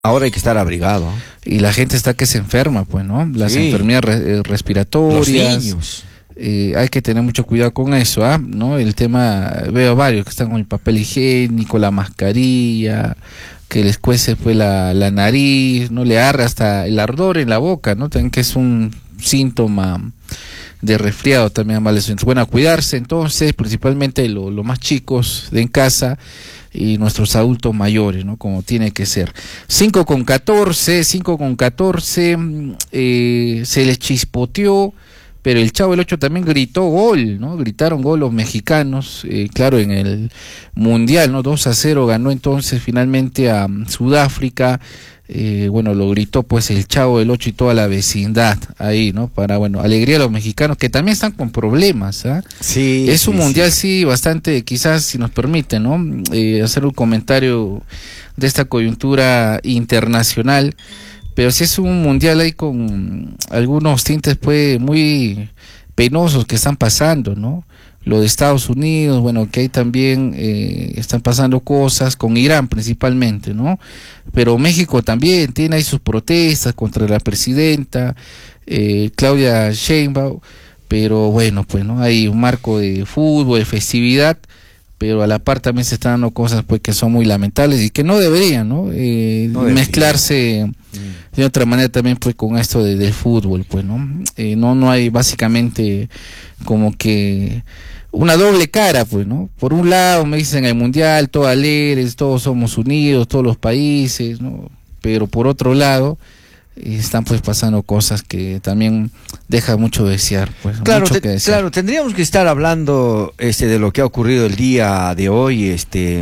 Ahora hay que estar abrigado. Y la gente está que se enferma, pues, ¿no? Las Sí. enfermedades respiratorias. Los niños. Hay que tener mucho cuidado con eso, ¿no? El tema, veo varios que están con el papel higiénico, la mascarilla, que les cuece pues la nariz, no le agarra hasta el ardor en la boca, ¿no? También que es un síntoma de resfriado también, ¿vale? Bueno, a cuidarse entonces, principalmente los más chicos de en casa y nuestros adultos mayores, ¿no? Como tiene que ser. 5:14, se les chispoteó, pero el Chavo del 8 también gritó gol, ¿no? Gritaron gol los mexicanos, claro, en el Mundial, ¿no? 2-0 ganó entonces finalmente a Sudáfrica. Bueno, lo gritó pues el Chavo del 8 y toda la vecindad ahí, ¿no? Para, bueno, alegría a los mexicanos que también están con problemas, ¿ah? Sí. Es un sí, mundial, sí. sí, bastante, quizás, si nos permite, ¿no? Hacer un comentario de esta coyuntura internacional, pero sí es un mundial ahí con algunos tintes, pues, muy penosos que están pasando, ¿no? Lo de Estados Unidos, bueno, que ahí también están pasando cosas con Irán principalmente, ¿no? Pero México también tiene ahí sus protestas contra la presidenta Claudia Sheinbaum, pero bueno, pues, ¿no? Hay un marco de fútbol, de festividad, pero a la par también se están dando cosas pues que son muy lamentables y que no deberían, ¿no? Mezclarse de otra manera también pues con esto del fútbol, pues, ¿no? No hay básicamente como que una doble cara, pues, ¿no? Por un lado me dicen el mundial, todos alegres, todos somos unidos, todos los países, ¿no? Pero por otro lado están pues pasando cosas que también dejan mucho desear, pues. Claro, mucho que desear. claro, tendríamos que estar hablando de lo que ha ocurrido el día de hoy,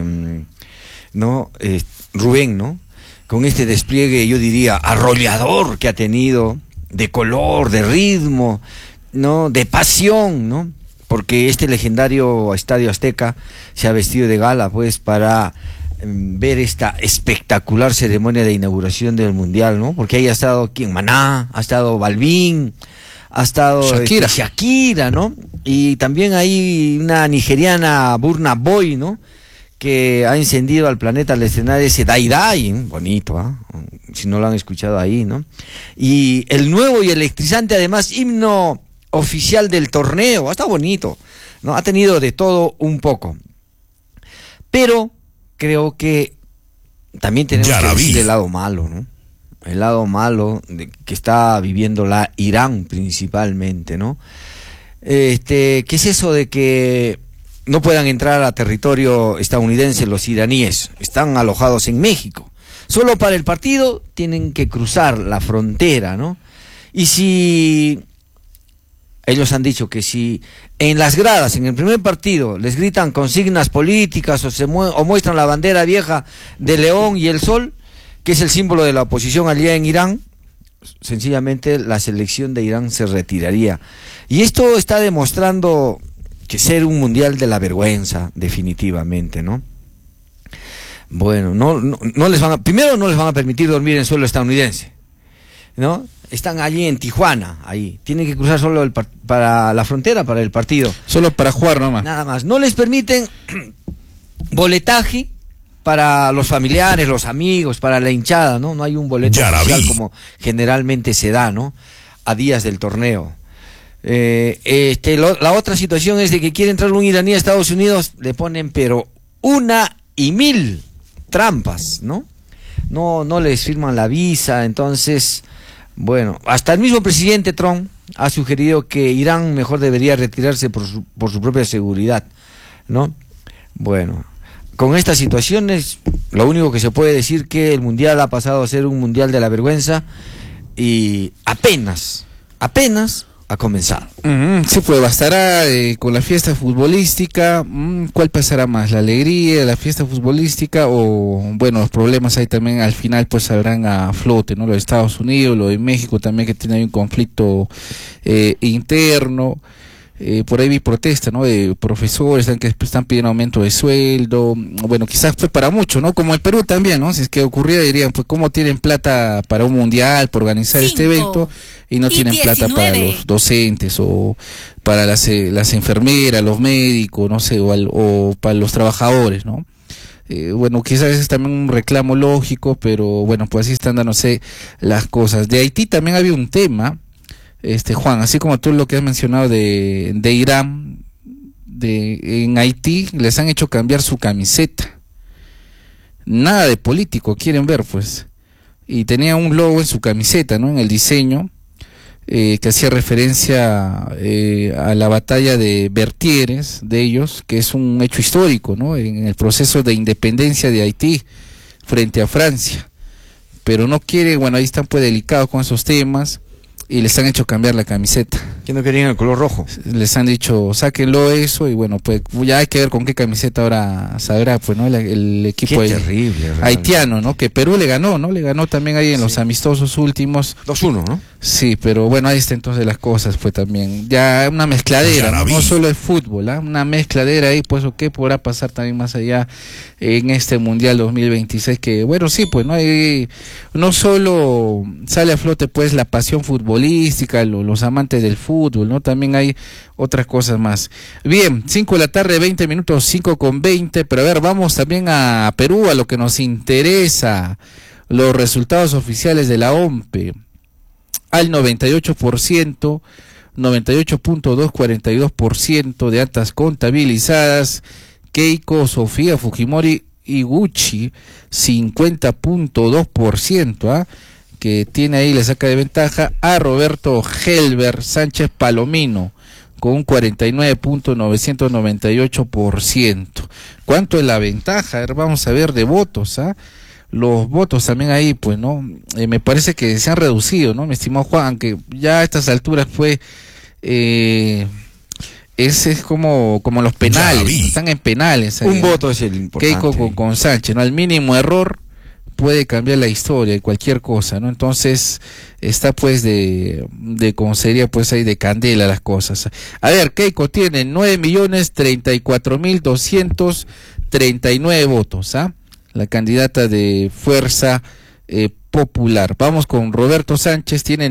¿no? Rubén, ¿no? Con este despliegue, yo diría, arrollador que ha tenido, de color, de ritmo, ¿no? De pasión, ¿no? Porque este legendario Estadio Azteca se ha vestido de gala, pues, para ver esta espectacular ceremonia de inauguración del Mundial, ¿no? Porque ahí ha estado quien, Maná, ha estado Balvin, ha estado Shakira, ¿no? Y también hay una nigeriana, Burna Boy, ¿no? Que ha encendido al planeta al estrenar ese Dai Dai, bonito, ¿ah? Si no lo han escuchado ahí, ¿no? Y el nuevo y electrizante, además, himno oficial del torneo, está bonito, ¿no? Ha tenido de todo un poco. Pero creo que también tenemos que decir el lado malo, ¿no? El lado malo que está viviendo la Irán principalmente, ¿no? ¿Qué es eso de que no puedan entrar a territorio estadounidense los iraníes? Están alojados en México. Solo para el partido tienen que cruzar la frontera, ¿no? Y si ellos han dicho que si en las gradas, en el primer partido, les gritan consignas políticas o muestran la bandera vieja de León y el Sol, que es el símbolo de la oposición allá en Irán, sencillamente la selección de Irán se retiraría. Y esto está demostrando que ser un mundial de la vergüenza, definitivamente, ¿no? Bueno, no les van a, primero no les van a permitir dormir en suelo estadounidense, ¿no? Están allí en Tijuana, ahí. Tienen que cruzar solo para la frontera, para el partido. Solo para jugar nomás. Nada más. No les permiten boletaje para los familiares, los amigos, para la hinchada, ¿no? No hay un boleto oficial como generalmente se da, ¿no? A días del torneo. La otra situación es de que quiere entrar un iraní a Estados Unidos, le ponen pero 1,000 trampas, ¿no? No les firman la visa, entonces, bueno, hasta el mismo presidente Trump ha sugerido que Irán mejor debería retirarse por su propia seguridad, ¿no? Bueno, con estas situaciones, lo único que se puede decir que el mundial ha pasado a ser un mundial de la vergüenza y apenas ha comenzado. Sí, pues bastará con la fiesta futbolística. ¿Cuál pasará más? ¿La alegría de la fiesta futbolística o, bueno, los problemas ahí también al final pues saldrán a flote, ¿no? Lo de Estados Unidos, lo de México también, que tiene ahí un conflicto interno. Por ahí vi protestas, ¿no? De profesores que están pidiendo aumento de sueldo. Bueno, quizás fue para mucho, ¿no? Como el Perú también, ¿no? Si es que ocurriera, dirían, pues, ¿cómo tienen plata para un mundial, por organizar este evento, y no tienen 19. Plata para los docentes o para las enfermeras, los médicos, no sé, o para los trabajadores, ¿no? bueno, quizás es también un reclamo lógico, pero bueno, pues así están dándose las cosas. De Haití también había un tema, Juan, así como tú lo que has mencionado de Irán, en Haití les han hecho cambiar su camiseta. Nada de político quieren ver, pues. Y tenía un logo en su camiseta, ¿no? En el diseño, que hacía referencia a la batalla de Vertières, de ellos, que es un hecho histórico, ¿no? En el proceso de independencia de Haití frente a Francia. Pero no quiere, bueno, ahí están pues delicados con esos temas y les han hecho cambiar la camiseta. ¿Que no querían el color rojo? Les han dicho, sáquenlo eso, y bueno, pues ya hay que ver con qué camiseta ahora sabrá, pues, ¿no? El equipo terrible, haitiano, ¿no? Que Perú le ganó, ¿no? Le ganó también ahí en los amistosos últimos. 2-1, ¿no? Sí, pero bueno, ahí está entonces las cosas, pues también. Ya una mezcladera, no solo el fútbol, ¿ah? Una mezcladera ahí, pues, o qué podrá pasar también más allá en este Mundial 2026, que bueno, sí, pues, no solo sale a flote, pues, la pasión futbolística, los amantes del fútbol, ¿no? También hay otras cosas más. Bien, 5 de la tarde, 20 minutos, 5:20, pero a ver, vamos también a Perú, a lo que nos interesa, los resultados oficiales de la OMPE. Al 98%, 98.242% de actas contabilizadas, Keiko Sofía Fujimori Iguchi 50.2%, que tiene ahí, le saca de ventaja a Roberto Helber Sánchez Palomino con un 49.998%. ¿Cuánto es la ventaja? A ver, vamos a ver de votos, los votos también ahí, pues, ¿no? Me parece que se han reducido, ¿no? Mi estimado Juan, aunque ya a estas alturas fue, ese es como los penales, están en penales. Un voto es el importante. Keiko con Sánchez, ¿no? Al mínimo error puede cambiar la historia y cualquier cosa, ¿no? Entonces, está pues como sería pues ahí de candela las cosas. A ver, Keiko tiene 9.034.239 votos, la candidata de Fuerza Popular. Vamos con Roberto Sánchez, tiene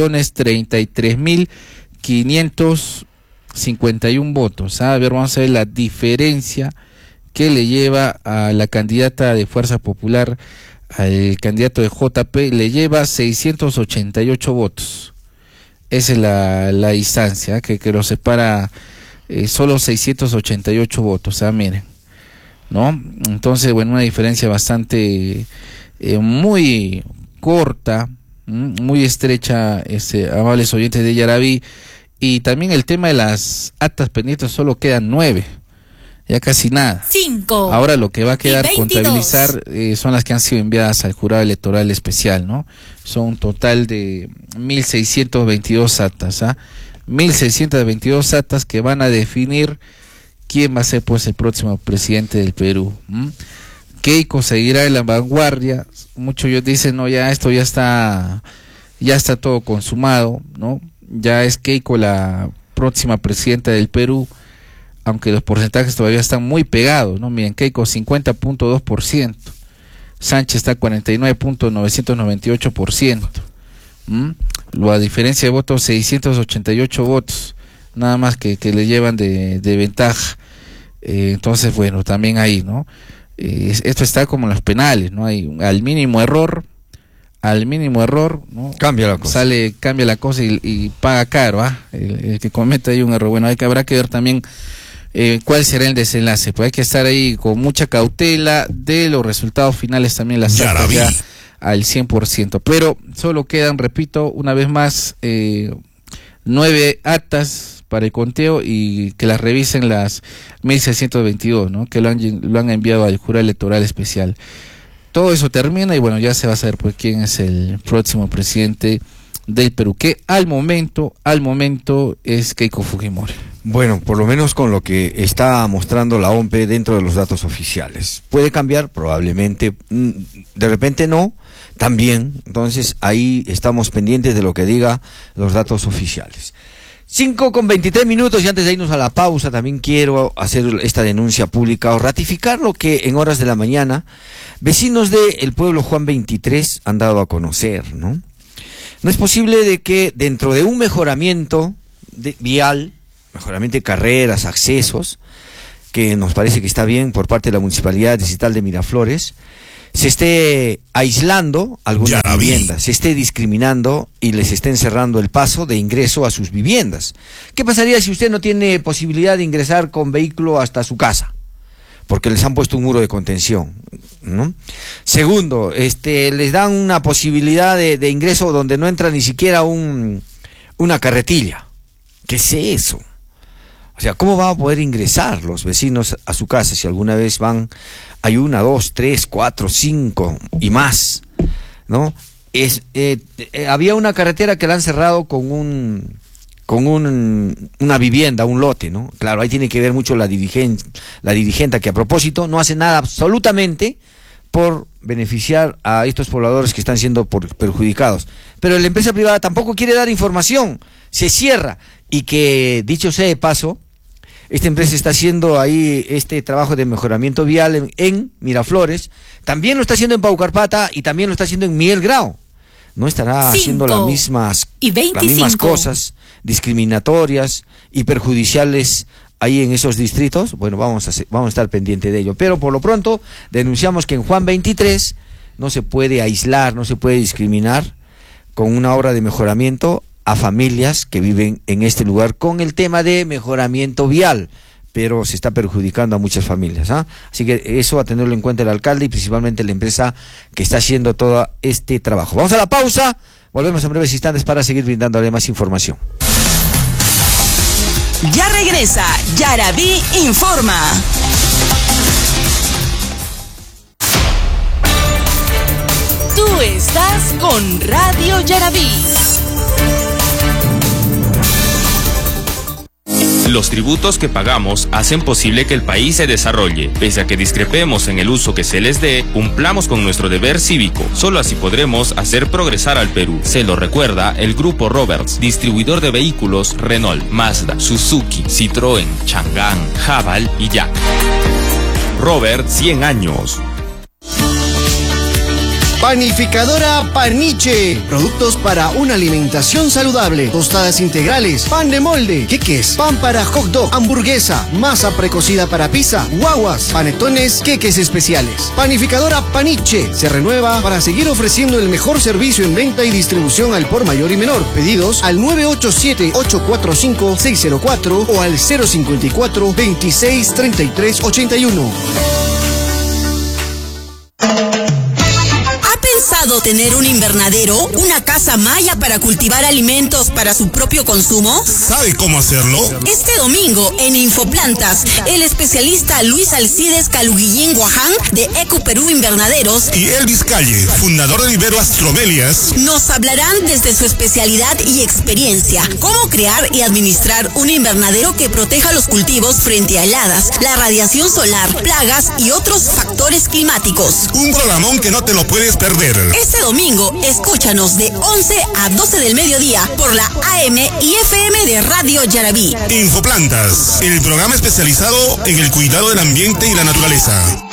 9.033.551 votos. A ver, vamos a ver la diferencia que le lleva a la candidata de Fuerza Popular, al candidato de JP, le lleva 688 votos. Esa es la distancia que lo separa, solo 688 votos, miren, ¿no? Entonces, bueno, una diferencia bastante muy corta, muy estrecha, amables oyentes de Yaraví. Y también el tema de las actas pendientes, solo quedan 9, ya casi nada. 5. Ahora lo que va a quedar contabilizar son las que han sido enviadas al jurado electoral especial, ¿no? Son un total de 1.622 actas, 1.622 actas que van a definir quién va a ser pues el próximo presidente del Perú. Keiko seguirá en la vanguardia. Muchos ellos dicen, no, ya esto ya está todo consumado, ¿no? Ya es Keiko la próxima presidenta del Perú, aunque los porcentajes todavía están muy pegados, ¿no? Miren, Keiko 50.2%, Sánchez está 49.998%, la diferencia de votos 688 votos, nada más que le llevan de ventaja. Entonces, bueno, también ahí, ¿no? Esto está como en los penales, ¿no? Hay al mínimo error, ¿no? Cambia la cosa. Cambia la cosa y paga caro, el que cometa ahí un error. Bueno, habrá que ver también cuál será el desenlace. Pues hay que estar ahí con mucha cautela de los resultados finales, también las actas ya al 100%. Pero solo quedan, repito, una vez más, 9 actas para el conteo y que las revisen las 1.622, ¿no? Que lo han enviado al jurado electoral especial. Todo eso termina y bueno, ya se va a saber pues quién es el próximo presidente del Perú, que al momento es Keiko Fujimori. Bueno, por lo menos con lo que está mostrando la OMPE dentro de los datos oficiales. Puede cambiar, probablemente, de repente no, también. Entonces ahí estamos pendientes de lo que diga los datos oficiales. 5:23 y antes de irnos a la pausa también quiero hacer esta denuncia pública o ratificar lo que en horas de la mañana vecinos del pueblo Juan 23 han dado a conocer, ¿no? No es posible de que dentro de un mejoramiento vial, mejoramiento de carreras, accesos, que nos parece que está bien por parte de la Municipalidad Distrital de Miraflores, se esté aislando algunas viviendas, se esté discriminando y les estén cerrando el paso de ingreso a sus viviendas. ¿Qué pasaría si usted no tiene posibilidad de ingresar con vehículo hasta su casa? Porque les han puesto un muro de contención, ¿no? Segundo, les dan una posibilidad de ingreso donde no entra ni siquiera una carretilla. ¿Qué es eso? O sea, ¿cómo van a poder ingresar los vecinos a su casa si alguna vez van, hay 1, 2, 3, 4, 5 y más, ¿no? Había una carretera que la han cerrado con una vivienda, un lote, ¿no? Claro, ahí tiene que ver mucho la dirigente que a propósito no hace nada absolutamente por beneficiar a estos pobladores que están siendo perjudicados. Pero la empresa privada tampoco quiere dar información, se cierra. Y que, dicho sea de paso, esta empresa está haciendo ahí este trabajo de mejoramiento vial en Miraflores, también lo está haciendo en Paucarpata y también lo está haciendo en Miguel Grau. ¿No estará haciendo las mismas cosas discriminatorias y perjudiciales ahí en esos distritos? Bueno, vamos a estar pendientes de ello. Pero por lo pronto denunciamos que en Juan 23 no se puede aislar, no se puede discriminar con una obra de mejoramiento a familias que viven en este lugar con el tema de mejoramiento vial, pero se está perjudicando a muchas familias, ¿ah? Así que eso a tenerlo en cuenta el alcalde y principalmente la empresa que está haciendo todo este trabajo. Vamos a la pausa, volvemos en breves instantes para seguir brindándole más información. Ya regresa Yarabí Informa. Tú estás con Radio Yarabí. Los tributos que pagamos hacen posible que el país se desarrolle. Pese a que discrepemos en el uso que se les dé, cumplamos con nuestro deber cívico. Solo así podremos hacer progresar al Perú. Se lo recuerda el Grupo Roberts, distribuidor de vehículos Renault, Mazda, Suzuki, Citroën, Chang'an, Haval y Jack. Robert, 100 años. Panificadora Paniche. Productos para una alimentación saludable. Tostadas integrales, pan de molde, queques, pan para hot dog, hamburguesa, masa precocida para pizza, guaguas, panetones, queques especiales. Panificadora Paniche se renueva para seguir ofreciendo el mejor servicio en venta y distribución al por mayor y menor. Pedidos al 987-845-604 o al 054-263381. ¿Tener un invernadero? ¿Una casa maya para cultivar alimentos para su propio consumo? ¿Sabe cómo hacerlo? Este domingo en Infoplantas, el especialista Luis Alcides Caluguillín Guaján de Eco Perú Invernaderos y Elvis Calle, fundador de Vivero Astromelias, nos hablarán desde su especialidad y experiencia cómo crear y administrar un invernadero que proteja los cultivos frente a heladas, la radiación solar, plagas y otros factores climáticos. Un programón que no te lo puedes perder. Este domingo, escúchanos de 11 a 12 del mediodía por la AM y FM de Radio Yarabí. Infoplantas, el programa especializado en el cuidado del ambiente y la naturaleza.